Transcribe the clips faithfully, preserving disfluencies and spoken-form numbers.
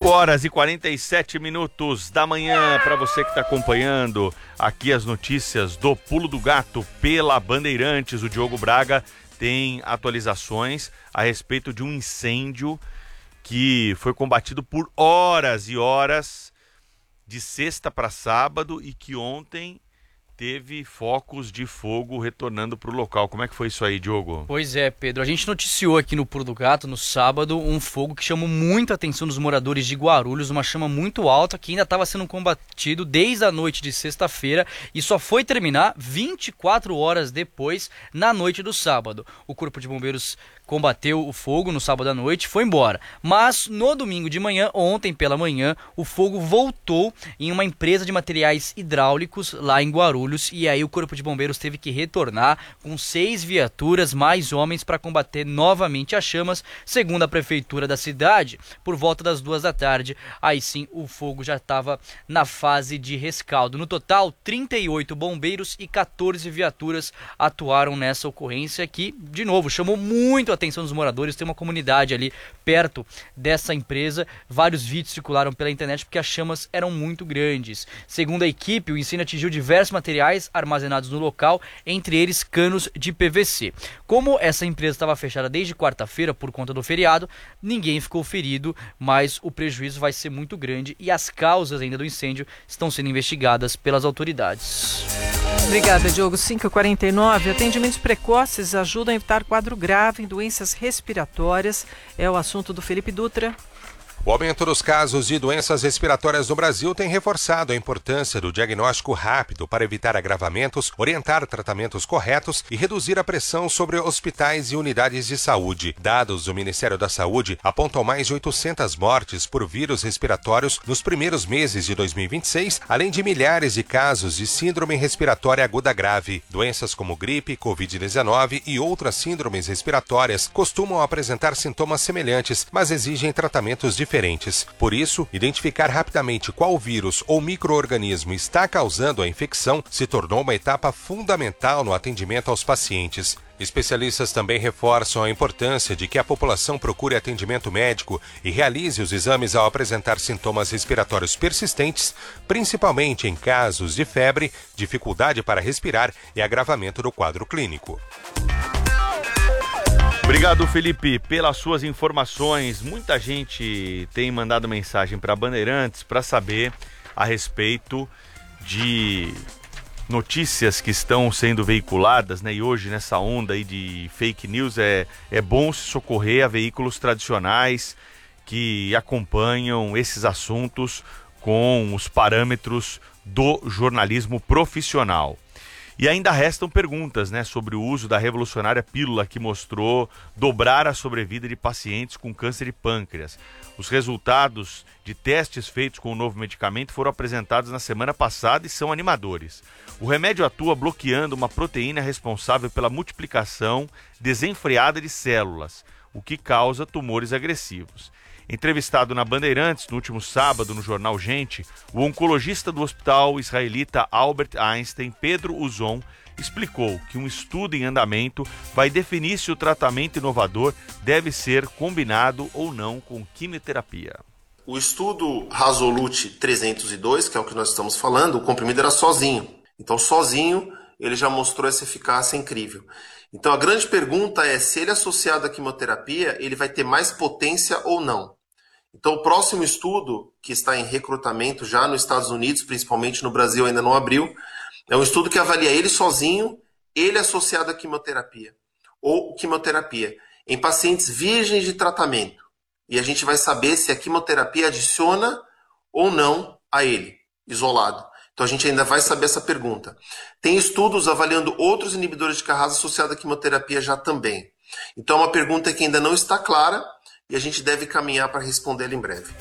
horas e quarenta e sete minutos da manhã, para você que está acompanhando aqui as notícias do Pulo do Gato pela Bandeirantes. O Diogo Braga tem atualizações a respeito de um incêndio que foi combatido por horas e horas, de sexta para sábado, e que ontem teve focos de fogo retornando para o local. Como é que foi isso aí, Diogo? Pois é, Pedro. A gente noticiou aqui no Pulo do Gato, no sábado, um fogo que chamou muita atenção dos moradores de Guarulhos, uma chama muito alta que ainda estava sendo combatido desde a noite de sexta-feira e só foi terminar vinte e quatro horas depois, na noite do sábado. O Corpo de Bombeiros combateu o fogo no sábado à noite, foi embora. Mas no domingo de manhã, ontem pela manhã, o fogo voltou em uma empresa de materiais hidráulicos lá em Guarulhos, e aí o Corpo de Bombeiros teve que retornar com seis viaturas, mais homens, para combater novamente as chamas, segundo a prefeitura da cidade. Por volta das duas da tarde, aí sim o fogo já estava na fase de rescaldo. No total, trinta e oito bombeiros e quatorze viaturas atuaram nessa ocorrência que, de novo, chamou muito a atenção dos moradores. Tem uma comunidade ali perto dessa empresa. Vários vídeos circularam pela internet porque as chamas eram muito grandes. Segundo a equipe, o incêndio atingiu diversos materiais armazenados no local, entre eles canos de P V C. Como essa empresa estava fechada desde quarta-feira por conta do feriado, ninguém ficou ferido, mas o prejuízo vai ser muito grande e as causas ainda do incêndio estão sendo investigadas pelas autoridades. Obrigada, Diogo. cinco e quarenta e nove. Atendimentos precoces ajudam a evitar quadro grave em doenças respiratórias. É o assunto do Felipe Dutra. O aumento dos casos de doenças respiratórias no Brasil tem reforçado a importância do diagnóstico rápido para evitar agravamentos, orientar tratamentos corretos e reduzir a pressão sobre hospitais e unidades de saúde. Dados do Ministério da Saúde apontam mais de oitocentas mortes por vírus respiratórios nos primeiros meses de dois mil e vinte e seis, além de milhares de casos de síndrome respiratória aguda grave. Doenças como gripe, covid dezenove e outras síndromes respiratórias costumam apresentar sintomas semelhantes, mas exigem tratamentos diferentes. Diferentes. Por isso, identificar rapidamente qual vírus ou micro-organismo está causando a infecção se tornou uma etapa fundamental no atendimento aos pacientes. Especialistas também reforçam a importância de que a população procure atendimento médico e realize os exames ao apresentar sintomas respiratórios persistentes, principalmente em casos de febre, dificuldade para respirar e agravamento do quadro clínico. Obrigado, Felipe, pelas suas informações. Muita gente tem mandado mensagem para Bandeirantes para saber a respeito de notícias que estão sendo veiculadas, né? E hoje, nessa onda aí de fake news, é, é bom se socorrer a veículos tradicionais que acompanham esses assuntos com os parâmetros do jornalismo profissional. E ainda restam perguntas, né, sobre o uso da revolucionária pílula que mostrou dobrar a sobrevida de pacientes com câncer de pâncreas. Os resultados de testes feitos com o novo medicamento foram apresentados na semana passada e são animadores. O remédio atua bloqueando uma proteína responsável pela multiplicação desenfreada de células, o que causa tumores agressivos. Entrevistado na Bandeirantes no último sábado no jornal Gente, o oncologista do hospital israelita Albert Einstein, Pedro Uzon, explicou que um estudo em andamento vai definir se o tratamento inovador deve ser combinado ou não com quimioterapia. O estudo Resolute trezentos e dois, que é o que nós estamos falando, o comprimido era sozinho. Então, sozinho, ele já mostrou essa eficácia incrível. Então, a grande pergunta é se ele associado à quimioterapia, ele vai ter mais potência ou não. Então, o próximo estudo, que está em recrutamento já nos Estados Unidos, principalmente no Brasil ainda não abriu, é um estudo que avalia ele sozinho, ele associado à quimioterapia, ou quimioterapia, em pacientes virgens de tratamento. E a gente vai saber se a quimioterapia adiciona ou não a ele, isolado. Então, a gente ainda vai saber essa pergunta. Tem estudos avaliando outros inibidores de Carrasa associados à quimioterapia já também. Então, é uma pergunta que ainda não está clara, e a gente deve caminhar para respondê-la em breve.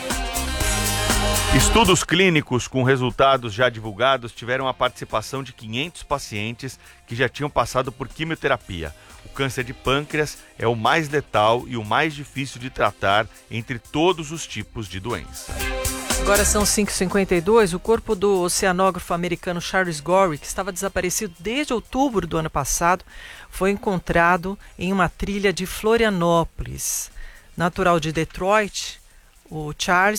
Estudos clínicos com resultados já divulgados tiveram a participação de quinhentos pacientes que já tinham passado por quimioterapia. O câncer de pâncreas é o mais letal e o mais difícil de tratar entre todos os tipos de doença. Agora são cinco e cinquenta e dois. O corpo do oceanógrafo americano Charles Gorey, que estava desaparecido desde outubro do ano passado, foi encontrado em uma trilha de Florianópolis. Natural de Detroit, o Charles